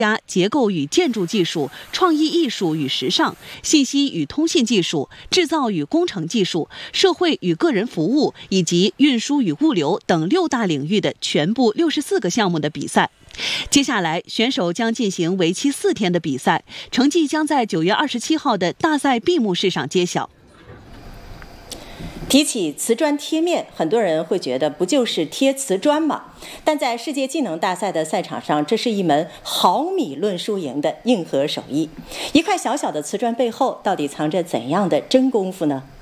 加结构与建筑技术、创意艺术与时尚、信息与通信技术、制造与工程技术、社会与个人服务以及运输与物流等6大领域的全部64个项目的比赛。接下来，选手将进行为期4天的比赛，成绩将在9月27号的大赛闭幕式上揭晓。 提起瓷砖贴面，很多人会觉得不就是贴瓷砖吗？但在世界技能大赛的赛场上，这是一门毫米论输赢的硬核手艺。一块小小的瓷砖背后，到底藏着怎样的真功夫呢？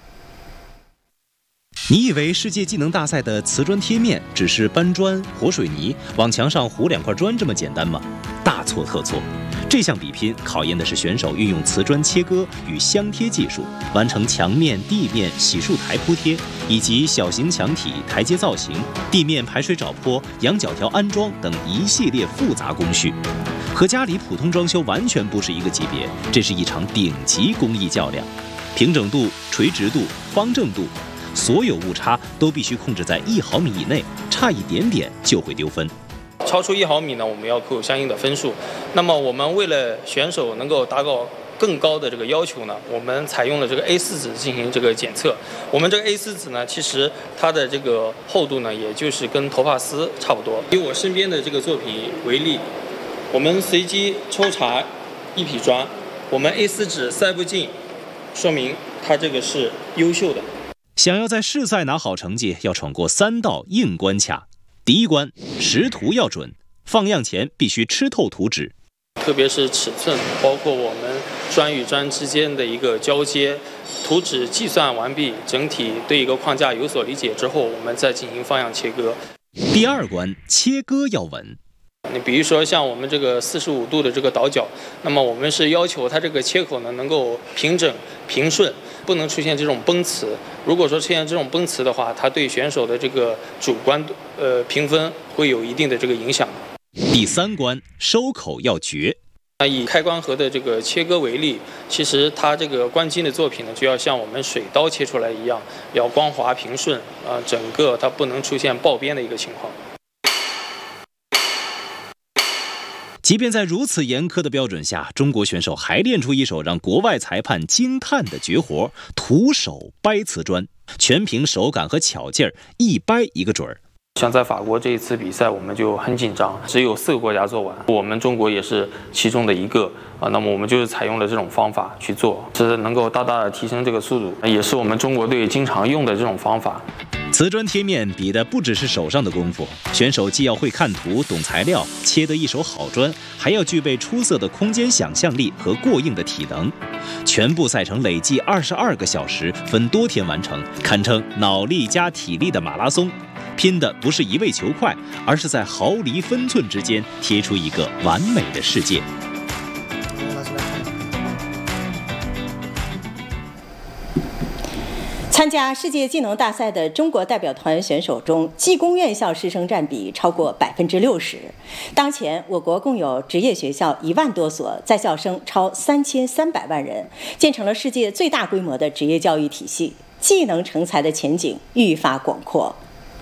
你以为世界技能大赛的瓷砖贴面只是搬砖、和水泥、往墙上糊2块砖这么简单吗？大错特错！这项比拼考验的是选手运用瓷砖切割与镶贴技术，完成墙面、地面、洗漱台铺贴，以及小型墙体、台阶造型、地面排水找坡、羊角条安装等一系列复杂工序，和家里普通装修完全不是一个级别。这是一场顶级工艺较量，平整度、垂直度、方正度。所有误差都必须控制在1毫米以内，差一点点就会丢分。 超出1毫米呢，我们要扣相应的分数。那么我们为了选手能够达到更高的这个要求呢，我们采用了这个 A4 纸进行这个检测。我们这个 A4 纸呢，其实它的这个厚度呢，也就是跟头发丝差不多。以我身边的这个作品为例，我们随机抽查1匹砖，我们 A4 纸塞不进，说明它这个是优秀的。 想要在试赛拿好成绩，要闯过3道硬关卡。第一关，识图要准，放样前必须吃透图纸， 特别是尺寸，包括我们砖与砖之间的一个交接，图纸计算完毕，整体对一个框架有所理解之后，我们再进行放样切割。 第二关，切割要稳。 你比如说像我们这个45度的这个倒角，那么我们是要求它这个切口呢能够平整平顺，不能出现这种崩瓷。如果说出现这种崩瓷的话，它对选手的这个主观评分会有一定的这个影响。 第3关，收口要绝。 以开关盒的这个切割为例，其实它这个关金的作品呢，就要像我们水刀切出来一样，要光滑平顺整个它不能出现爆边的一个情况。 即便在如此严苛的标准下，中国选手还练出一手让国外裁判惊叹的绝活——徒手掰瓷砖，全凭手感和巧劲儿，一掰一个准儿。 像在法国这一次比赛，我们就很紧张，只有4个国家做完，我们中国也是其中的一个那么我们就是采用了这种方法去做，是能够大大的提升这个速度，也是我们中国队经常用的这种方法。 瓷砖贴面比的不只是手上的功夫，选手既要会看图、懂材料，切得一手好砖，还要具备出色的空间想象力和过硬的体能。全部赛程累计22个小时，分多天完成，堪称脑力加体力的马拉松。拼的不是一味求快，而是在毫厘分寸之间贴出一个完美的世界。 参加世界技能大赛的中国代表团选手中，技工院校师生占比超过60%。当前，我国共有职业学校1万多所，在校生超3300万人，建成了世界最大规模的职业教育体系，技能成才的前景愈发广阔。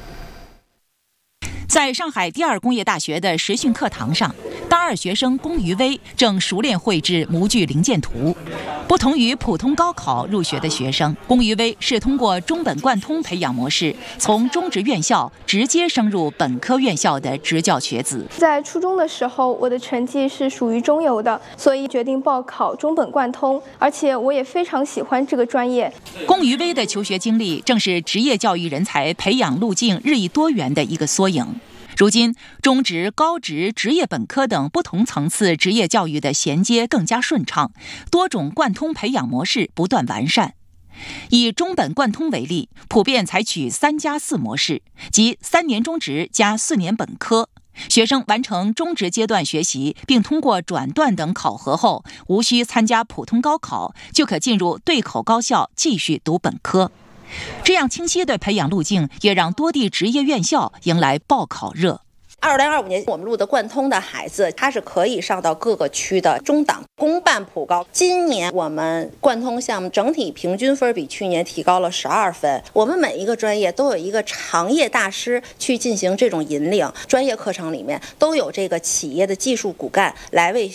在上海第二工业大学的实训课堂上，大2学生龚于威正熟练绘制模具零件图。不同于普通高考入学的学生，龚于威是通过中本贯通培养模式，从中职院校直接升入本科院校的职教学子。 在初中的时候，我的成绩是属于中游的，所以决定报考中本贯通，而且我也非常喜欢这个专业。 龚于威的求学经历正是职业教育人才培养路径日益多元的一个缩影。如今，中职、高职、职业本科等不同层次职业教育的衔接更加顺畅，多种贯通培养模式不断完善。以中本贯通为例，普遍采取3+4模式，即3年中职加4年本科。学生完成中职阶段学习，并通过转段等考核后，无需参加普通高考，就可进入对口高校继续读本科。这样清晰的培养路径，也让多地职业院校迎来报考热。 2025年我们录的贯通的孩子，他是可以上到各个区的中档公办普高。今年我们贯通项目整体平均分比去年提高了12分。我们每一个专业都有一个长业大师去进行这种引领，专业课程里面都有这个企业的技术骨干来为